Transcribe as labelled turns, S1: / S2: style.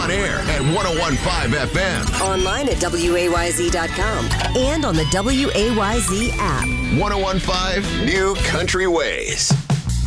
S1: On air at 101.5 FM.
S2: Online at WAYZ.com. And on the WAYZ app.
S1: 101.5 New Country Ways.